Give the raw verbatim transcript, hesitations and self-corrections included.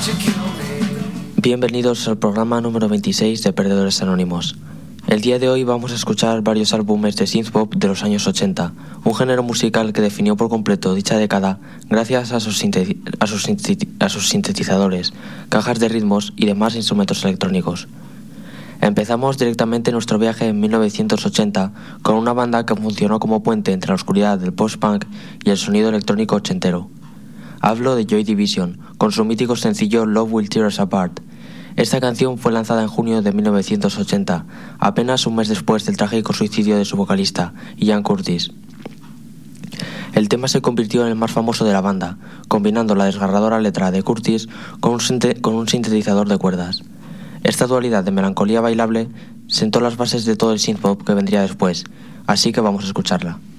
Bienvenidos al programa número veintiséis de Perdedores Anónimos. El día de hoy vamos a escuchar varios álbumes de synthpop de los años ochenta, un género musical que definió por completo dicha década gracias a sus, sinteti- a sus, sinteti- a sus sintetizadores, cajas de ritmos y demás instrumentos electrónicos. Empezamos directamente nuestro viaje en mil novecientos ochenta con una banda que funcionó como puente entre la oscuridad del post-punk y el sonido electrónico ochentero. Hablo de Joy Division, con su mítico sencillo Love Will Tear Us Apart. Esta canción fue lanzada en junio de mil novecientos ochenta, apenas un mes después del trágico suicidio de su vocalista, Ian Curtis. El tema se convirtió en el más famoso de la banda, combinando la desgarradora letra de Curtis con un, sinte- con un sintetizador de cuerdas. Esta dualidad de melancolía bailable sentó las bases de todo el synthpop que vendría después, así que vamos a escucharla.